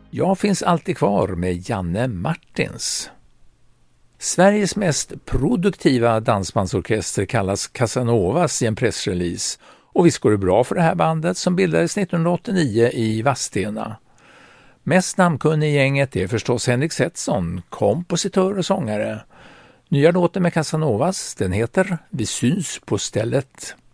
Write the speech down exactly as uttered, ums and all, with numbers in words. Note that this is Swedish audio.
Jag finns alltid kvar med Janne Martins. Sveriges mest produktiva dansbandsorkester kallas Casanovas i en pressrelease, och visst går det bra för det här bandet som bildades nittonhundraåttionio i Vadstena. Mest namnkunnig i gänget är förstås Henrik Setson, kompositör och sångare. Nya låten med Casanovas, den heter Vi syns på stället.